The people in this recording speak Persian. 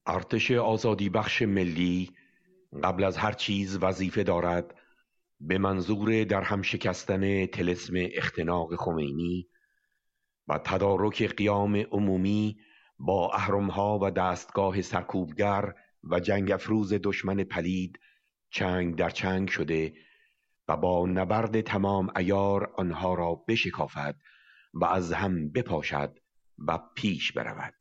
ارتش آزادی بخش ملی قبل از هر چیز وظیفه دارد به منظور در هم شکستن طلسم اختناق خمینی و تدارک قیام عمومی با اهرم‌ها و دستگاه سرکوبگر و جنگ افروز دشمن پلید چنگ در چنگ شده و با نبرد تمام عیار آنها را بشکافد و از هم بپاشد و پیش برود.